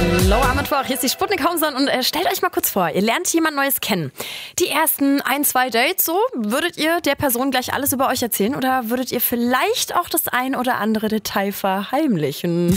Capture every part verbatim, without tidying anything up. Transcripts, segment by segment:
Hallo am Mittwoch, hier ist die Sputnik Homezone und äh, stellt euch mal kurz vor, ihr lernt jemand Neues kennen. Die ersten ein, zwei Dates so, würdet ihr der Person gleich alles über euch erzählen oder würdet ihr vielleicht auch das ein oder andere Detail verheimlichen?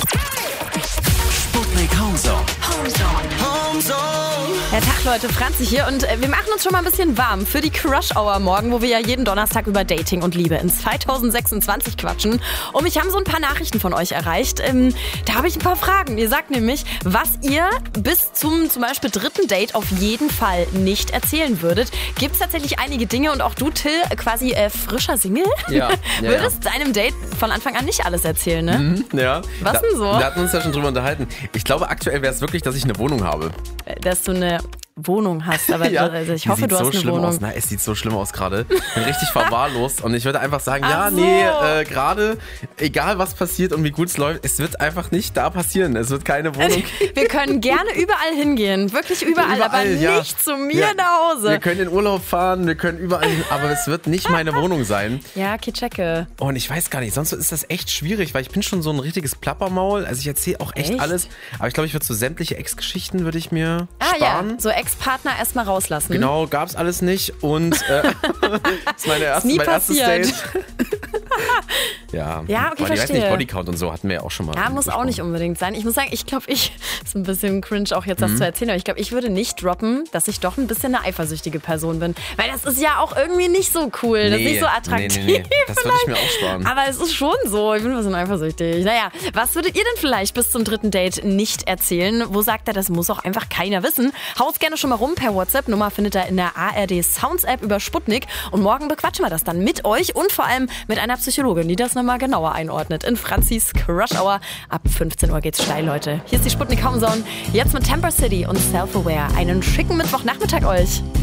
Sputnik Homezone. Homezone. Homezone. Ja, Tag Leute, Franzi hier und äh, wir machen uns schon mal ein bisschen warm für die Crush Hour morgen, wo wir ja jeden Donnerstag über Dating und Liebe in zweitausendsechsundzwanzig quatschen. Und mich haben so ein paar Nachrichten von euch erreicht. Ähm, da habe ich ein paar Fragen. Ihr sagt nämlich, was ihr bis zum zum Beispiel dritten Date auf jeden Fall nicht erzählen würdet. Gibt es tatsächlich einige Dinge und auch du, Till, quasi äh, frischer Single, ja, ja, würdest ja. deinem Date von Anfang an nicht alles erzählen, ne? Mhm, ja. Was da, denn so? Wir hatten uns ja schon drüber unterhalten. Ich glaube, aktuell wäre es wirklich, dass ich eine Wohnung habe. Dass du eine Wohnung hast, aber ja, also ich die hoffe, sieht du so hast eine schlimm Wohnung. Aus. Na, es sieht so schlimm aus gerade. Ich bin richtig verwahrlost und ich würde einfach sagen, Ach ja, so. nee, äh, gerade, egal was passiert und wie gut es läuft, es wird einfach nicht da passieren. Es wird keine Wohnung. Wir können gerne überall hingehen, wirklich überall, Überall, aber ja. nicht zu mir Ja. nach Hause. Wir können in Urlaub fahren, wir können überall hin, aber es wird nicht meine Wohnung sein. Ja, okay, checke. Und ich weiß gar nicht, sonst ist das echt schwierig, weil ich bin schon so ein richtiges Plappermaul. Also ich erzähle auch echt, Echt? alles. Aber ich glaube, ich würde so sämtliche Ex-Geschichten würde ich mir Ah sparen. ja, so Ex-Partner erstmal rauslassen. Genau, gab's alles nicht. Und äh, das ist meine erste, nie mein erstes passiert. Date. ja, Ja, okay, Boah, ich weiß verstehe. nicht, Bodycount und so hatten wir ja auch schon mal. Ja, muss auch nicht unbedingt sein. Ich muss sagen, ich glaube, ich, ist ein bisschen cringe auch jetzt das Mhm. zu erzählen, aber ich glaube, ich würde nicht droppen, dass ich doch ein bisschen eine eifersüchtige Person bin. Weil das ist ja auch irgendwie nicht so cool, das ist nicht so attraktiv. Nee, nee, nee. Das würde ich mir auch sparen. Aber es ist schon so, ich bin ein bisschen eifersüchtig. Naja, was würdet ihr denn vielleicht bis zum dritten Date nicht erzählen? Wo sagt er, das muss auch einfach keiner wissen? Haut gerne schon mal rum per WhatsApp. Nummer findet ihr in der A R D Sounds App über Sputnik. Und morgen bequatschen wir das dann mit euch und vor allem mit einer Psychologin, die das nochmal genauer einordnet. In Franzis Crush Hour. Ab fünfzehn Uhr geht's steil, Leute. Hier ist die Sputnik Homezone. Jetzt mit Temper City und Self-Aware. Einen schicken Mittwochnachmittag euch.